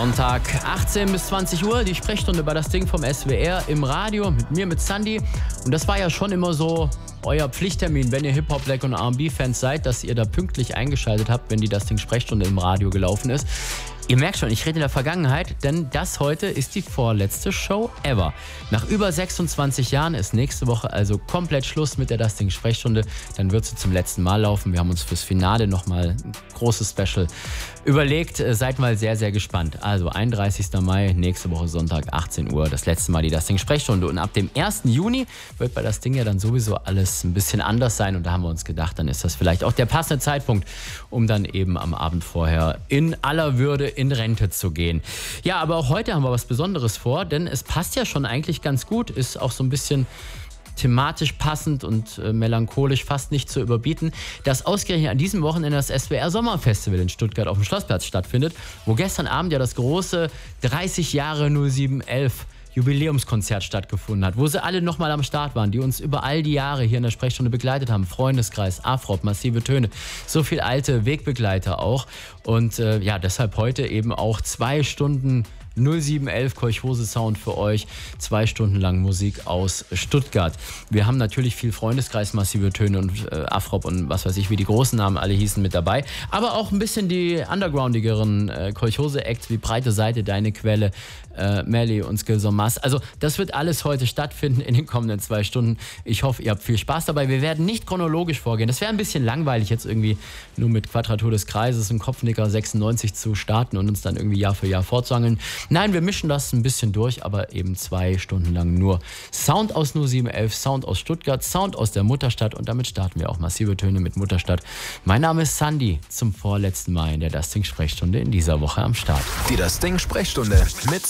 Sonntag 18 bis 20 Uhr, die Sprechstunde bei das Ding vom SWR im Radio mit mir, mit Sandy. Und das war ja schon immer so euer Pflichttermin, wenn ihr Hip-Hop, Black und R&B-Fans seid, dass ihr da pünktlich eingeschaltet habt, wenn die das Ding Sprechstunde im Radio gelaufen ist. Ihr merkt schon, ich rede in der Vergangenheit, denn das heute ist die vorletzte Show ever. Nach über 26 Jahren ist nächste Woche also komplett Schluss mit der Das Ding Sprechstunde. Dann wird sie zum letzten Mal laufen. Wir haben uns fürs Finale nochmal ein großes Special überlegt. Seid mal sehr, sehr gespannt. Also 31. Mai, nächste Woche Sonntag, 18 Uhr, das letzte Mal die Das Ding Sprechstunde. Und ab dem 1. Juni wird bei Das Ding ja dann sowieso alles ein bisschen anders sein. Und da haben wir uns gedacht, dann ist das vielleicht auch der passende Zeitpunkt, um dann eben am Abend vorher in aller Würde in Rente zu gehen. Ja, aber auch heute haben wir was Besonderes vor, denn es passt ja schon eigentlich ganz gut, ist auch so ein bisschen thematisch passend und melancholisch fast nicht zu überbieten, dass ausgerechnet an diesem Wochenende das SWR Sommerfestival in Stuttgart auf dem Schlossplatz stattfindet, wo gestern Abend ja das große 30 Jahre 0711 Jubiläumskonzert stattgefunden hat, wo sie alle nochmal am Start waren, die uns über all die Jahre hier in der Sprechstunde begleitet haben. Freundeskreis, Afrop, massive Töne, so viel alte Wegbegleiter auch. Und ja, deshalb heute eben auch 2 Stunden 0711 Kolchose Sound für euch, 2 Stunden lang Musik aus Stuttgart. Wir haben natürlich viel Freundeskreis, massive Töne und Afrop und was weiß ich, wie die großen Namen alle hießen, mit dabei. Aber auch ein bisschen die undergroundigeren Kolchose-Acts wie Breite Seite, Deine Quelle, Melly und Skills en Masse. Also das wird alles heute stattfinden in den kommenden 2 Stunden. Ich hoffe, ihr habt viel Spaß dabei. Wir werden nicht chronologisch vorgehen. Das wäre ein bisschen langweilig, jetzt irgendwie nur mit Quadratur des Kreises und Kopfnicker 96 zu starten und uns dann irgendwie Jahr für Jahr fortzuhangeln. Nein, wir mischen das ein bisschen durch, aber eben 2 Stunden lang nur Sound aus 0711, Sound aus Stuttgart, Sound aus der Mutterstadt und damit starten wir auch massive Töne mit Mutterstadt. Mein Name ist Sandy, zum vorletzten Mal in der Das Ding Sprechstunde in dieser Woche am Start. Die Das Ding Sprechstunde mit